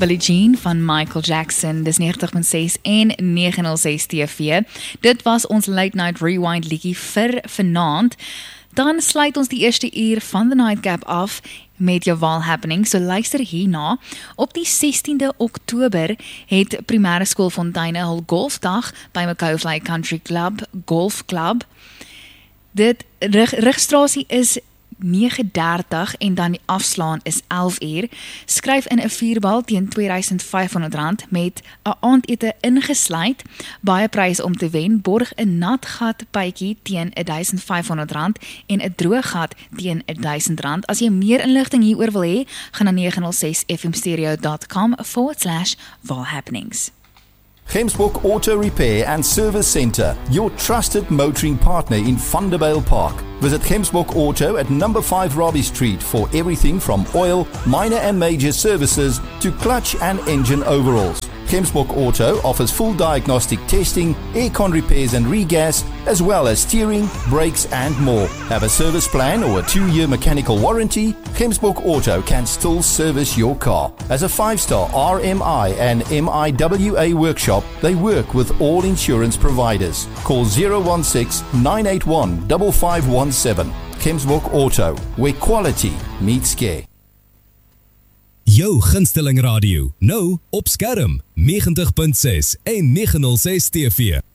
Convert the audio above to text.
Billie Jean van Michael Jackson, dis 90.6 en 906 TV. Dit was ons Late Night Rewind liedjie vir vanaand. Dan sluit ons die eerste uur van The Nightcap af met jou Wahl Happening, so luister hierna. Op die 16de Oktober het Primêre Skool Fonteine hul golfdag by Macaulay Country Club, Golf Club. Dit registrasie is 9:30 en dan die afslaan is 11 uur. Skryf in 'n vuurbal teen R2,500 met 'n aandete ingesluit. Baie pryse om te wen, borg 'n nat gat pytjie teen R1,500 en 'n droë gat teen R1,000. As jy meer inligting hieroor wil hê, gaan na 906fmstereo.com/waalhappenings. Gemsbok Auto Repair and Service Centre, your trusted motoring partner in Vanderbijl Park. Visit Gemsbok Auto at number 5 Robbie Street for everything from oil, minor and major services to clutch and engine overhauls. Gemsbok Auto offers full diagnostic testing, aircon repairs and regas, as well as steering, brakes and more. Have a service plan or a 2-year mechanical warranty? Gemsbok Auto can still service your car. As a 5-star RMI and MIWA workshop, they work with all insurance providers. Call 016-981-5517. Gemsbok Auto, where quality meets care. Jou gunsteling radio, nou op skerm 90.6 en 906 TV.